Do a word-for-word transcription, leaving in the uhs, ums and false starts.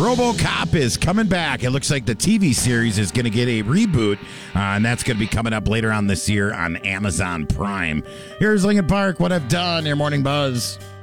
RoboCop is coming back. It looks like the T V series is going to get a reboot, uh, and that's going to be coming up later on this year on Amazon Prime. Here's Lincoln Park, What I've Done, your Morning Buzz.